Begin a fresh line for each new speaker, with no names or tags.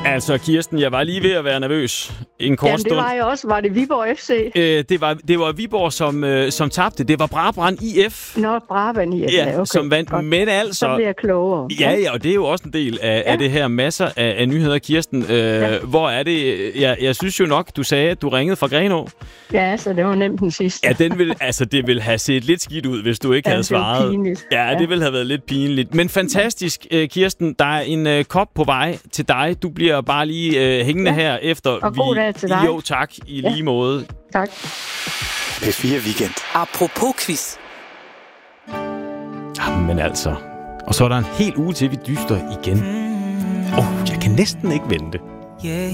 Altså, Kirsten, jeg var lige ved at være nervøs en kort stund.
det var jeg også. Var det Viborg FC?
Det var Viborg, som tabte. Det var Brabrand IF.
Nå, Brabrand IF.
Ja,
okay.
som vandt.
Godt.
Men altså...
Så bliver jeg klogere.
Ja, og det er jo også en del af det her. Masser af nyheder, Kirsten. Hvor er det... Jeg synes jo nok, du sagde, at du ringede fra Grenaa.
Ja, så det var nemt den sidste.
Ja, det ville have set lidt skidt ud, hvis du ikke havde svaret.
Pinligt.
Ja, det ville have været lidt pinligt. Men fantastisk, Kirsten. Der er en kop på vej til dig. Du bliver bare lige hængende her efter.
Og god dag til dig.
Jo, tak. I lige måde.
Tak.
P4 Weekend.
Apropos quiz.
Jamen altså. Og så er der en hel uge til, vi dyster igen. Jeg kan næsten ikke vente.